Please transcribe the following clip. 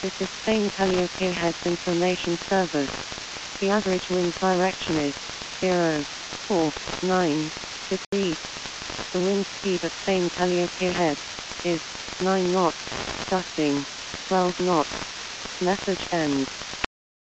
This is Spain Calliope Heads Information Service. The average wind direction is 049 degrees. The wind speed at Spain Calliope Heads is 9 knots, gusting 12 knots. Message ends.